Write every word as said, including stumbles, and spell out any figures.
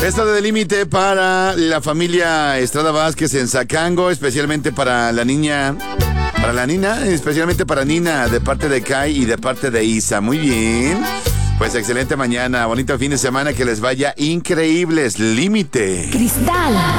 Esto de límite para la familia Estrada Vázquez en Zacango, especialmente para la niña, para la Nina, especialmente para Nina, de parte de Kai y de parte de Isa. Muy bien. Pues excelente mañana, bonito fin de semana, que les vaya increíbles. Límite. Cristal